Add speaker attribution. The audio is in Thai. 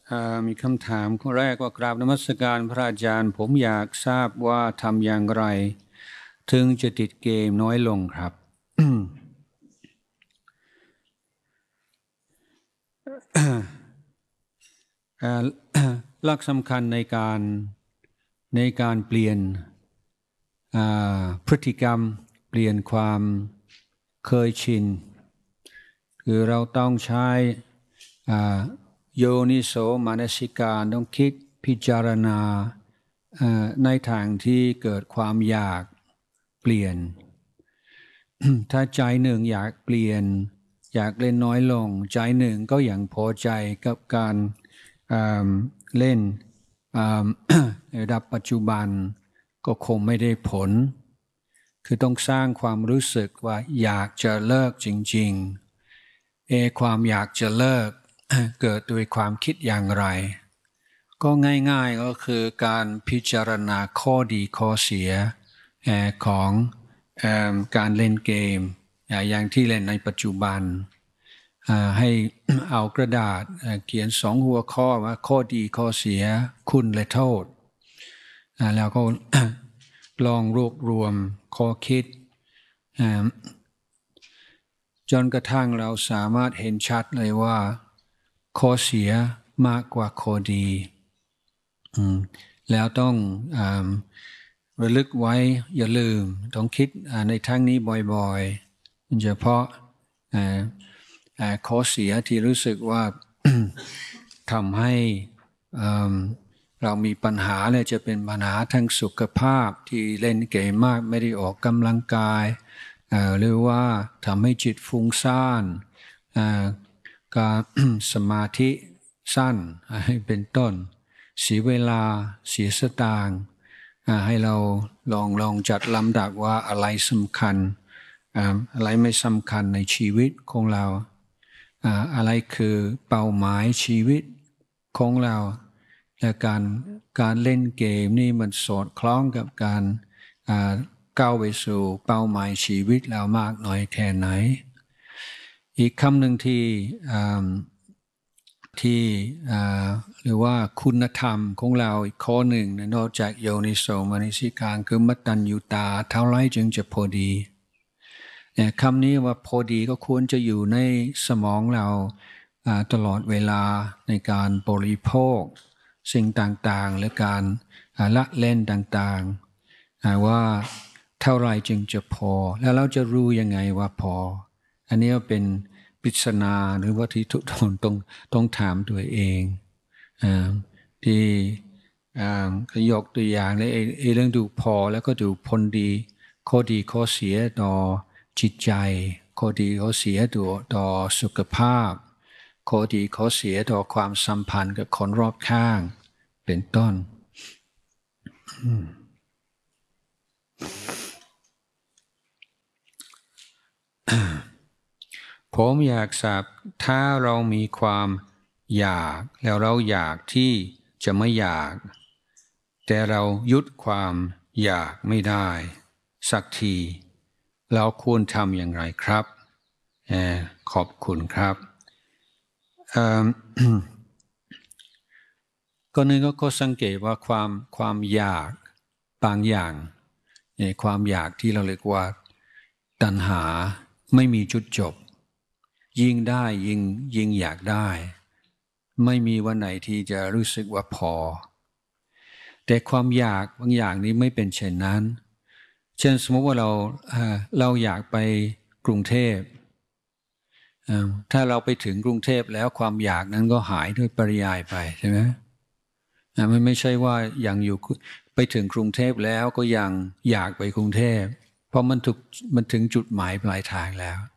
Speaker 1: มีคำถามข้อแรกว่ากราบนมัสการพระอาจารย์ผมอยากทราบว่าทำอย่างไรถึงจะติดเกมน้อยลงครับ หลักสำคัญในการเปลี่ยนพฤติกรรมเปลี่ยนความเคยชินคือเราต้องใช้โยนิโสมนสิการต้องคิดพิจารณาในทางที่เกิดความอยากเปลี่ยน ถ้าใจหนึ่งอยากเปลี่ยนอยากเล่นน้อยลงใจหนึ่งก็ยังพอใจกับการเล่นในระดับปัจจุบันก็คงไม่ได้ผลคือต้องสร้างความรู้สึกว่าอยากจะเลิกจริงๆความอยากจะเลิก เกิดด้วยความคิดอย่างไรก็ง่ายๆก็คือการพิจารณาข้อดีข้อเสียของการเล่นเกมอย่างที่เล่นในปัจจุบันให้เอากระดาษเขียน2 หัวข้อว่าข้อดีข้อเสียคุณและโทษแล้วก็ ลองรวบรวมข้อคิดจนกระทั่งเราสามารถเห็นชัดเลยว่าข้อเสียมากกว่าข้อดีแล้วต้องระลึกไว้อย่าลืมต้องคิดในทางนี้บ่อยๆเฉพาะข้อเสียที่รู้สึกว่า ทำให้เรามีปัญหาเลยจะเป็นปัญหาทางสุขภาพที่เล่นเกมมากไม่ได้ออกกำลังกายหรือว่าทำให้จิตฟุ้งซ่านการ สมาธิสั้นเป็นต้นเสียเวลาเสียสตางค์ให้เราลองจัดลำดับว่าอะไรสำคัญอะไรไม่สำคัญในชีวิตของเราอะไรคือเป้าหมายชีวิตของเราและการเล่นเกมนี่มันสอดคล้องกับการก้าวไปสู่เป้าหมายชีวิตเรามากน้อยแค่ไหนอีกคำหนึ่งที่หรือว่าคุณธรรมของเราอีกข้อหนึ่งนอกจากโยนิโสมนสิการคือมัตตัญญูตาเท่าไรจึงจะพอดีคำนี้ว่าพอดีก็ควรจะอยู่ในสมองเราตลอดเวลาในการบริโภคสิ่งต่างๆหรือการละเล่นต่างๆว่าเท่าไรจึงจะพอแล้วเราจะรู้ยังไงว่าพออันนี้เป็นปริศนาหรือว่าที่ทุกคนต้องถามตัวเองที่ยกตัวอย่างในเรื่องดูพอแล้วก็ดูผลดีข้อดีข้อเสียต่อจิตใจข้อดีข้อเสียต่อสุขภาพข้อดีข้อเสียต่อความสัมพันธ์กับคนรอบข้างเป็นต้นผมอยากทราบถ้าเรามีความอยากแล้วเราอยากที่จะไม่อยากแต่เรายุดความอยากไม่ได้สักทีเราควรทำอย่างไรครับขอบคุณครับก็นึงก็สังเกตว่าความอยากบางอย่างความอยากที่เราเรียกว่าตัณหาไม่มีจุดจบยิ่งได้ยิ่งอยากได้ไม่มีวันไหนที่จะรู้สึกว่าพอแต่ความอยากบางอย่างนี้ไม่เป็นเช่นนั้นเช่นสมมติว่าเราอยากไปกรุงเทพถ้าเราไปถึงกรุงเทพแล้วความอยากนั้นก็หายด้วยปริยายไปใช่ไหมมันไม่ใช่ว่ายังอยู่ไปถึงกรุงเทพแล้วก็ยังอยากไปกรุงเทพเพราะมันถึงจุดหมายปลายทางแล้ว